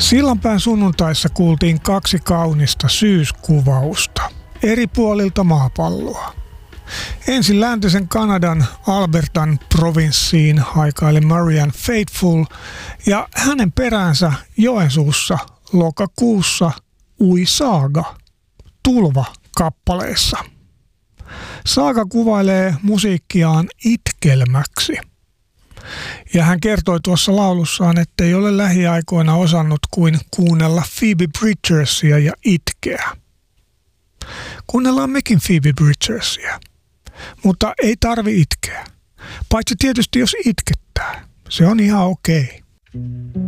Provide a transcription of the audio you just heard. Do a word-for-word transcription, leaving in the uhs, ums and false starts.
Sillanpään sunnuntaissa kuultiin kaksi kaunista syyskuvausta eri puolilta maapalloa. Ensin läntisen Kanadan Albertan provinssiin haikaili Marianne Faithfull ja hänen peräänsä Joensuussa lokakuussa ui Saaga Tulva-kappaleessa. Saaga kuvailee musiikkiaan itkelmäksi. Ja hän kertoi tuossa laulussaan, ettei ole lähiaikoina osannut kuin kuunnella Phoebe Bridgersia ja itkeä. Kuunnellaan mekin Phoebe Bridgersia, mutta ei tarvi itkeä. Paitsi tietysti jos itkettää. Se on ihan okei.